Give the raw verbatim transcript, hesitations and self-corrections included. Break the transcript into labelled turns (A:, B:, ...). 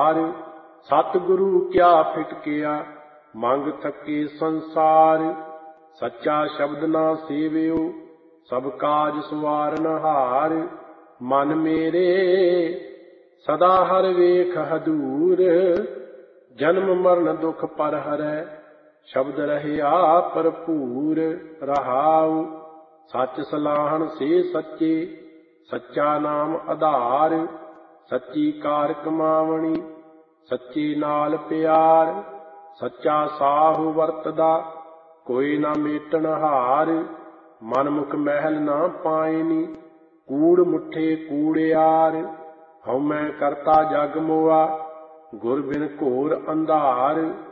A: ਹਾਰ। ਸਤਿਗੁਰੂ ਕਿਆ ਫਿਟਕਿਆ ਮੰਗ ਥਕੇ ਸੰਸਾਰ। ਸੱਚਾ ਸ਼ਬਦ ਨਾ ਸੇਵਿਓ ਸਭ ਕਾਜ ਸਵਾਰਨ ਹਾਰ। ਮਨ ਮੇਰੇ ਸਦਾ ਹਰ ਵੇਖ ਹਦੂਰ। ਜਨਮ ਮਰਨ ਦੁਖ ਪਰ ਹਰੈ ਸ਼ਬਦ ਰਹਿਆ ਭਰਪੂਰ। ਰਹਾਉ ਸੱਚ ਸਲਾਹਣ ਸੇ ਸੱਚੇ ਸੱਚਾ ਨਾਮ ਆਧਾਰ। ਸੱਚੀ ਕਾਰ ਕਮਾਵਣੀ ਸੱਚੇ ਨਾਲ ਪਿਆਰ। ਸੱਚਾ ਸਾਹੁ ਵਰਤਦਾ ਕੋਈ ਨਾ ਮੇਟਣ ਹਾਰ। ਮਨਮੁਖ ਮਹਿਲ ਨਾ ਪਾਇਨੀ ਕੂੜ ਮੁੱਠੇ ਕੂੜਿਆਰ। ਹਉਮੈ ਕਰਤਾ ਜਗ ਮੋਆ ਗੁਰ ਬਿਨ ਘੋਰ ਅੰਧਾਰ।